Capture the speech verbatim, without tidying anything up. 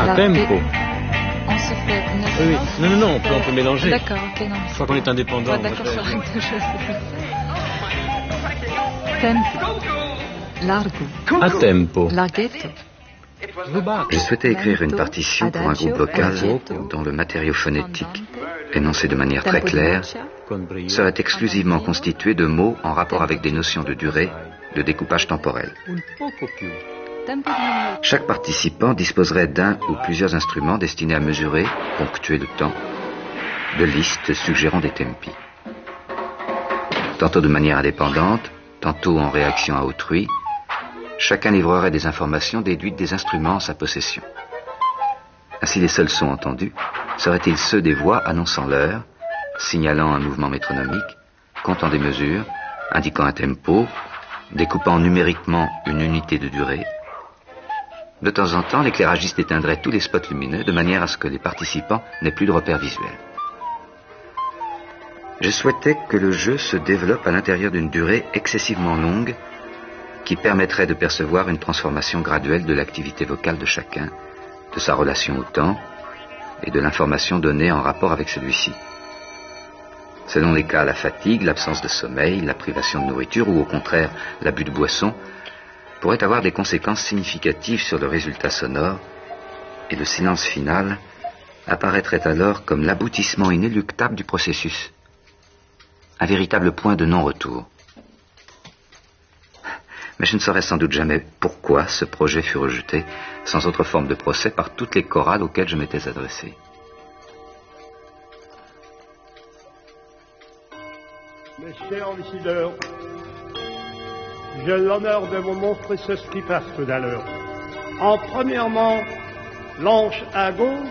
A tempo. On se fait une Oui, oui. référence. Non, non, non, on peut, on peut mélanger. D'accord, ok, non. Une fois qu'on est indépendant. Ouais, d'accord, on ça fait- arrête deux choses. Tempo. Largo. A tempo. Laghetto. Je souhaitais écrire une partition pour un groupe vocal dont le matériau phonétique, énoncé de manière très claire, serait exclusivement constitué de mots en rapport avec des notions de durée, de découpage temporel. Un poco più. Tempo di minuto. Chaque participant disposerait d'un ou plusieurs instruments destinés à mesurer, ponctuer le temps, de listes suggérant des tempi. Tantôt de manière indépendante, tantôt en réaction à autrui, chacun livrerait des informations déduites des instruments en sa possession. Ainsi, les seuls sons entendus seraient-ils ceux des voix annonçant l'heure, signalant un mouvement métronomique, comptant des mesures, indiquant un tempo, découpant numériquement une unité de durée. De temps en temps, l'éclairagiste éteindrait tous les spots lumineux de manière à ce que les participants n'aient plus de repères visuels. Je souhaitais que le jeu se développe à l'intérieur d'une durée excessivement longue qui permettrait de percevoir une transformation graduelle de l'activité vocale de chacun, de sa relation au temps et de l'information donnée en rapport avec celui-ci. Selon les cas, la fatigue, l'absence de sommeil, la privation de nourriture ou au contraire l'abus de boisson pourraient avoir des conséquences significatives sur le résultat sonore et le silence final apparaîtrait alors comme l'aboutissement inéluctable du processus, un véritable point de non-retour. Mais je ne saurais sans doute jamais pourquoi ce projet fut rejeté sans autre forme de procès par toutes les chorales auxquelles je m'étais adressé. Mes chers décideurs, j'ai l'honneur de vous montrer ce qui passe tout à l'heure. En premièrement, l'anche à gauche